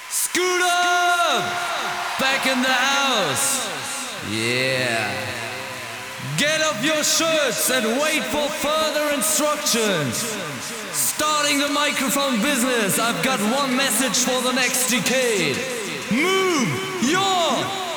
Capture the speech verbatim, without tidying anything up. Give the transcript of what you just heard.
Scoot up! Back in the house. Yeah. Get off your shirts and wait for further instructions. Starting the microphone business, I've got one message for the next decade. Move your